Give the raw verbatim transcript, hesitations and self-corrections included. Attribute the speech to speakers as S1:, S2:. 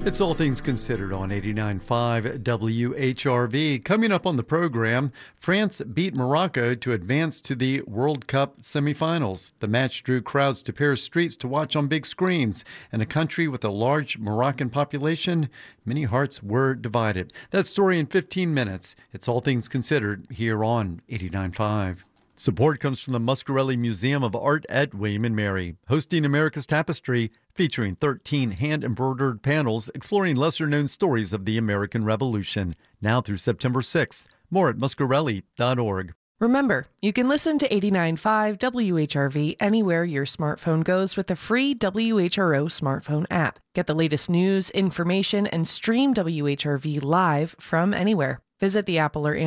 S1: It's All Things Considered on eighty-nine point five W H R V. Coming up on the program, France beat Morocco to advance to the World Cup semifinals. The match drew crowds to Paris streets to watch on big screens. In a country with a large Moroccan population, many hearts were divided. That story in fifteen minutes. It's All Things Considered here on eighty-nine point five. Support comes from the Muscarelli Museum of Art at William and Mary, hosting America's Tapestry, featuring thirteen hand-embroidered panels exploring lesser-known stories of the American Revolution. Now through September sixth. More at muscarelli dot org.
S2: Remember, you can listen to eighty-nine point five W H R V anywhere your smartphone goes with the free W H R O smartphone app. Get the latest news, information, and stream W H R V live from anywhere. Visit the Apple or